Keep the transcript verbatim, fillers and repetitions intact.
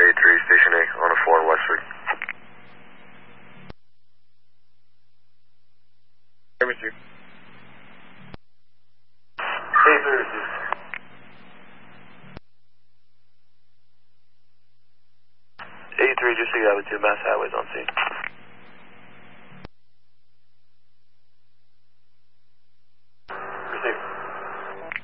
eighty-three, Station A, on a four in Westford. eighty-three. eighty-three, just so you have it, two Mass Highways on scene.